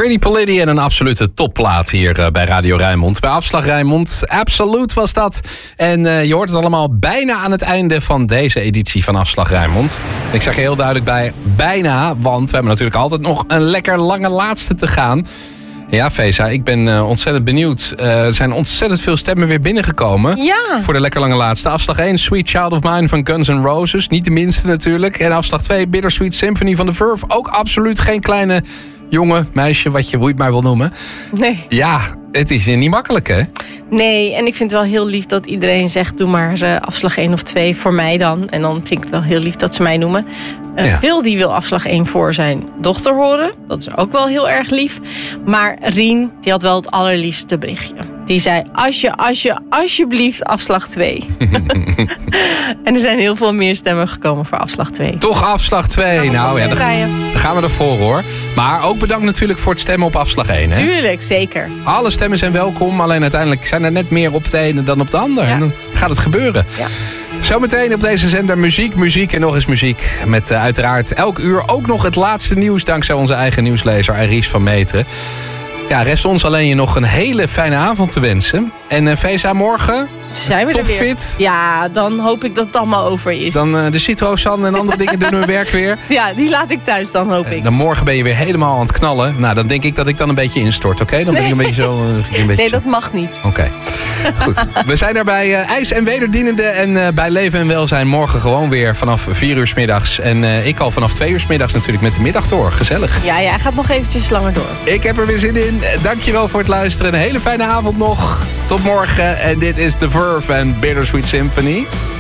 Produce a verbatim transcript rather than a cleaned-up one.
Granny Politi en een absolute topplaat hier uh, bij Radio Rijnmond. Bij Afslag Rijnmond. Absoluut was dat. En uh, je hoort het allemaal bijna aan het einde van deze editie van Afslag Rijnmond. En ik zeg er heel duidelijk bij bijna, want we hebben natuurlijk altijd nog een lekker lange laatste te gaan. Ja, Feza, ik ben uh, ontzettend benieuwd. Uh, er zijn ontzettend veel stemmen weer binnengekomen. Ja. Voor de lekker lange laatste. Afslag één, Sweet Child of Mine van Guns N' Roses. Niet de minste natuurlijk. En afslag twee, Bittersweet Symphony van The Verve. Ook absoluut geen kleine jongen, meisje, wat je, hoe je het maar wil noemen. Nee. Ja, het is niet makkelijk, hè? Nee, en ik vind het wel heel lief dat iedereen zegt... doe maar uh, afslag één of twee voor mij dan. En dan vind ik het wel heel lief dat ze mij noemen. Uh, Ja. Wil die wil afslag één voor zijn dochter horen. Dat is ook wel heel erg lief. Maar Rien, die had wel het allerliefste berichtje. Die zei, als je, als je, alsjeblieft afslag twee. En er zijn heel veel meer stemmen gekomen voor afslag twee. Toch afslag twee. Nou ja, dan, draaien. dan gaan we ervoor, hoor. Maar ook bedankt natuurlijk voor het stemmen op afslag één, hè? Tuurlijk, zeker. Alle stemmen zijn welkom. Alleen uiteindelijk zijn er net meer op de ene dan op de ander. Ja. En dan gaat het gebeuren. Ja. Zometeen op deze zender muziek, muziek en nog eens muziek. Met uh, uiteraard elk uur ook nog het laatste nieuws... dankzij onze eigen nieuwslezer Iris van Meteren. Ja, rest ons alleen je nog een hele fijne avond te wensen. En uh, Feza, morgen Zijn we er weer? topfit. Ja, dan hoop ik dat het allemaal over is. Dan uh, de Citroën en andere dingen doen hun werk weer. Ja, die laat ik thuis dan, hoop ik. Dan morgen ben je weer helemaal aan het knallen. Nou, dan denk ik dat ik dan een beetje instort, oké? Okay? Dan ben ik een beetje zo... Uh, een beetje Nee, zo. dat mag niet. Oké, okay. Goed. We zijn er bij uh, IJs en Wederdienende en uh, bij Leven en Welzijn morgen gewoon weer vanaf vier uur 's middags. En uh, ik al vanaf twee uur 's middags natuurlijk met de middagtour. Gezellig. Ja, ja, hij gaat nog eventjes langer door. Ik heb er weer zin in. Dankjewel voor het luisteren. Een hele fijne avond nog. Tot morgen. En dit is The Verve en Bittersweet Symphony.